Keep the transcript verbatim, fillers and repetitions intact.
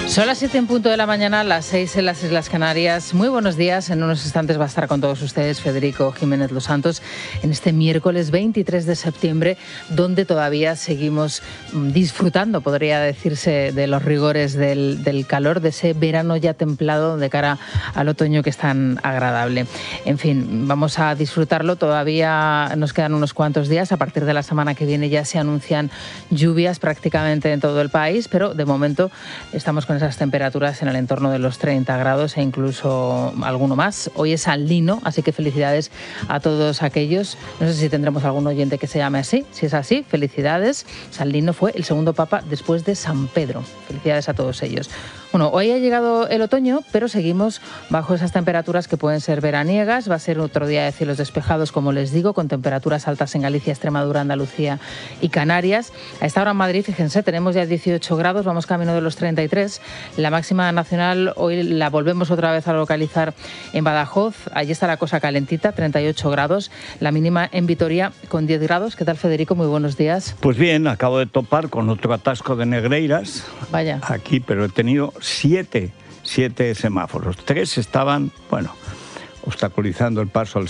Son las siete en punto de la mañana, las seis en las Islas Canarias. Muy buenos días. En unos instantes va a estar con todos ustedes Federico Jiménez Los Santos en este miércoles veintitrés de septiembre, donde todavía seguimos disfrutando, podría decirse, de los rigores del, del calor, de ese verano ya templado de cara al otoño que es tan agradable. En fin, vamos a disfrutarlo. Todavía nos quedan unos cuantos días. A partir de la semana que viene ya se anuncian lluvias prácticamente en todo el país, pero de momento estamos con esas temperaturas en el entorno de los treinta grados e incluso alguno más. Hoy es San Lino, así que felicidades a todos aquellos. No sé si tendremos algún oyente que se llame así. Si es así, felicidades. San Lino fue el segundo papa después de San Pedro. Felicidades a todos ellos. Bueno, hoy ha llegado el otoño, pero seguimos bajo esas temperaturas que pueden ser veraniegas. Va a ser otro día de cielos despejados, como les digo, con temperaturas altas en Galicia, Extremadura, Andalucía y Canarias. A esta hora en Madrid, fíjense, tenemos ya dieciocho grados, vamos camino de los treinta y tres. La máxima nacional hoy la volvemos otra vez a localizar en Badajoz. Allí está la cosa calentita, treinta y ocho grados. La mínima en Vitoria con diez grados. ¿Qué tal, Federico? Muy buenos días. Pues bien, acabo de topar con otro atasco de negreiras. Vaya. Aquí, pero he tenido siete, siete semáforos. Tres estaban, bueno, obstaculizando el paso al